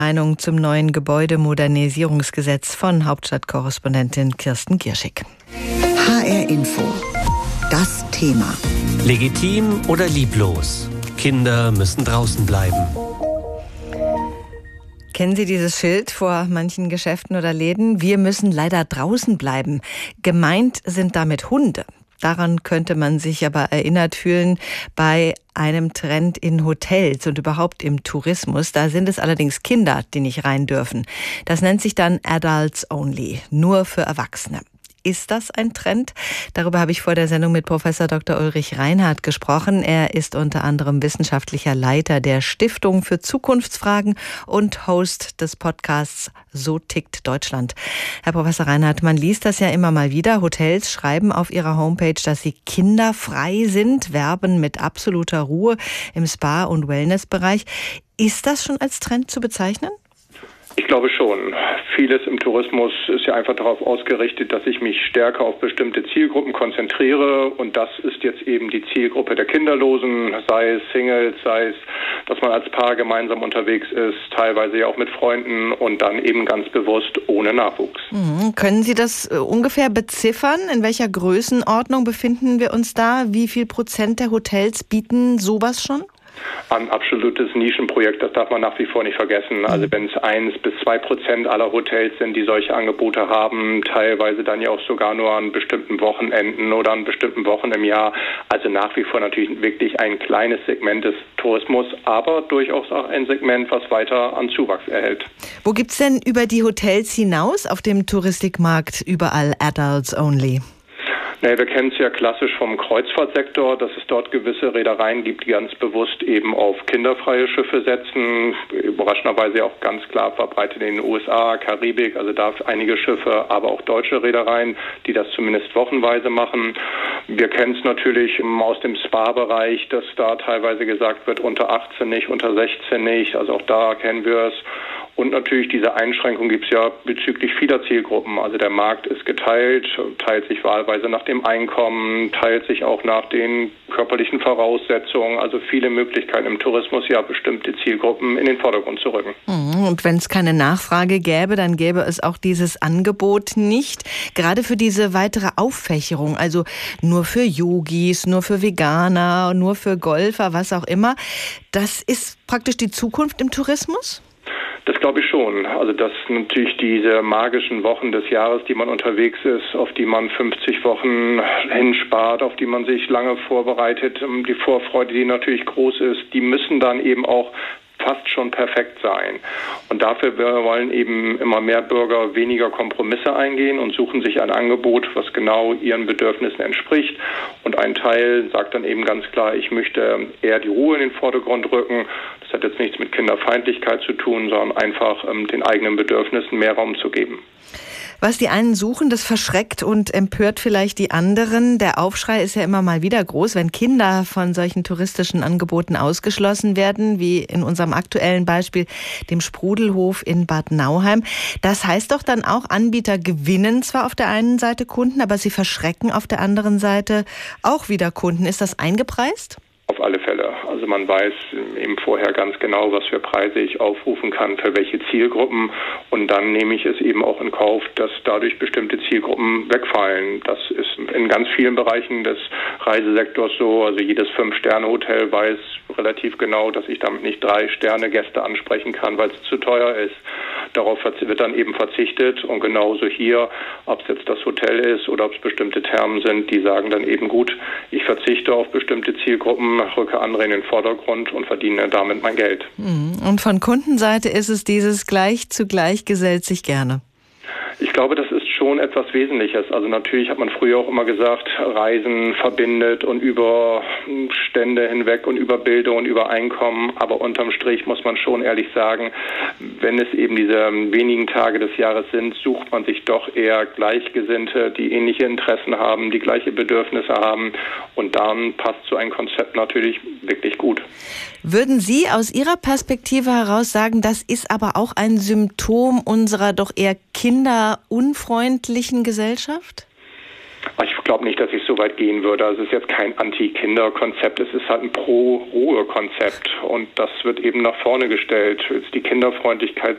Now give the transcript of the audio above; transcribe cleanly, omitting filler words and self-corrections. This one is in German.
Meinung zum neuen Gebäudemodernisierungsgesetz von Hauptstadtkorrespondentin Kirsten Gierschig. HR Info. Das Thema. Legitim oder lieblos? Kinder müssen draußen bleiben. Kennen Sie dieses Schild vor manchen Geschäften oder Läden? Wir müssen leider draußen bleiben. Gemeint sind damit Hunde. Daran könnte man sich aber erinnert fühlen bei einem Trend in Hotels und überhaupt im Tourismus. Da sind es allerdings Kinder, die nicht rein dürfen. Das nennt sich dann Adults Only, nur für Erwachsene. Ist das ein Trend? Darüber habe ich vor der Sendung mit Professor Dr. Ulrich Reinhardt gesprochen. Er ist unter anderem wissenschaftlicher Leiter der Stiftung für Zukunftsfragen und Host des Podcasts So tickt Deutschland. Herr Professor Reinhardt, man liest das ja immer mal wieder. Hotels schreiben auf ihrer Homepage, dass sie kinderfrei sind, werben mit absoluter Ruhe im Spa- und Wellnessbereich. Ist das schon als Trend zu bezeichnen? Ich glaube schon. Vieles im Tourismus ist ja einfach darauf ausgerichtet, dass ich mich stärker auf bestimmte Zielgruppen konzentriere. Und das ist jetzt eben die Zielgruppe der Kinderlosen, sei es Singles, sei es, dass man als Paar gemeinsam unterwegs ist, teilweise ja auch mit Freunden und dann eben ganz bewusst ohne Nachwuchs. Können Sie das ungefähr beziffern? In welcher Größenordnung befinden wir uns da? Wie viel Prozent der Hotels bieten sowas schon? Ein absolutes Nischenprojekt, das darf man nach wie vor nicht vergessen. Also wenn es 1-2% aller Hotels sind, die solche Angebote haben, teilweise dann ja auch sogar nur an bestimmten Wochenenden oder an bestimmten Wochen im Jahr. Also nach wie vor natürlich wirklich ein kleines Segment des Tourismus, aber durchaus auch ein Segment, was weiter an Zuwachs erhält. Wo gibt's denn über die Hotels hinaus auf dem Touristikmarkt überall Adults Only? Wir kennen es ja klassisch vom Kreuzfahrtsektor, dass es dort gewisse Reedereien gibt, die ganz bewusst eben auf kinderfreie Schiffe setzen. Überraschenderweise auch ganz klar verbreitet in den USA, Karibik, also da einige Schiffe, aber auch deutsche Reedereien, die das zumindest wochenweise machen. Wir kennen es natürlich aus dem Spa-Bereich, dass da teilweise gesagt wird, unter 18 nicht, unter 16 nicht. Also auch da kennen wir es. Und natürlich diese Einschränkung gibt es ja bezüglich vieler Zielgruppen. Also der Markt ist geteilt, teilt sich wahlweise nach dem Einkommen, teilt sich auch nach den körperlichen Voraussetzungen. Also viele Möglichkeiten im Tourismus, ja bestimmte Zielgruppen in den Vordergrund zu rücken. Und wenn es keine Nachfrage gäbe, dann gäbe es auch dieses Angebot nicht. Gerade für diese weitere Auffächerung, also nur für Yogis, nur für Veganer, nur für Golfer, was auch immer. Das ist praktisch die Zukunft im Tourismus? Das glaube ich schon. Also dass natürlich diese magischen Wochen des Jahres, die man unterwegs ist, auf die man 50 Wochen hinspart, auf die man sich lange vorbereitet, die Vorfreude, die natürlich groß ist, die müssen dann eben auch fast schon perfekt sein. Und dafür wollen eben immer mehr Bürger weniger Kompromisse eingehen und suchen sich ein Angebot, was genau ihren Bedürfnissen entspricht. Und ein Teil sagt dann eben ganz klar, ich möchte eher die Ruhe in den Vordergrund rücken. Das hat jetzt nichts mit Kinderfeindlichkeit zu tun, sondern einfach den eigenen Bedürfnissen mehr Raum zu geben. Was die einen suchen, das verschreckt und empört vielleicht die anderen. Der Aufschrei ist ja immer mal wieder groß, wenn Kinder von solchen touristischen Angeboten ausgeschlossen werden, wie in unserem aktuellen Beispiel, dem Sprudelhof in Bad Nauheim. Das heißt doch dann auch, Anbieter gewinnen zwar auf der einen Seite Kunden, aber sie verschrecken auf der anderen Seite auch wieder Kunden. Ist das eingepreist? Auf alle Fälle. Also man weiß eben vorher ganz genau, was für Preise ich aufrufen kann, für welche Zielgruppen. Und dann nehme ich es eben auch in Kauf, dass dadurch bestimmte Zielgruppen wegfallen. Das ist in ganz vielen Bereichen des Reisesektors so. Also jedes 5-Sterne-Hotel weiß relativ genau, dass ich damit nicht 3-Sterne-Gäste ansprechen kann, weil es zu teuer ist. Darauf wird dann eben verzichtet. Und genauso hier, ob es jetzt das Hotel ist oder ob es bestimmte Thermen sind, die sagen dann eben, gut, ich verzichte auf bestimmte Zielgruppen, rücke andere in den Vordergrund und verdiene damit mein Geld. Und von Kundenseite ist es dieses Gleich zu Gleich gesellt sich gerne. Ich glaube, das ist schon etwas Wesentliches. Also natürlich hat man früher auch immer gesagt, Reisen verbindet und über Stände hinweg und über Bildung und über Einkommen. Aber unterm Strich muss man schon ehrlich sagen, wenn es eben diese wenigen Tage des Jahres sind, sucht man sich doch eher Gleichgesinnte, die ähnliche Interessen haben, die gleiche Bedürfnisse haben. Und dann passt so ein Konzept natürlich wirklich gut. Würden Sie aus Ihrer Perspektive heraus sagen, das ist aber auch ein Symptom unserer doch eher kinderunfreundlichen Gesellschaft? Ich glaube nicht, dass ich so weit gehen würde. Also es ist jetzt kein Anti-Kinder-Konzept, es ist halt ein Pro-Ruhe-Konzept und das wird eben nach vorne gestellt. Die Kinderfreundlichkeit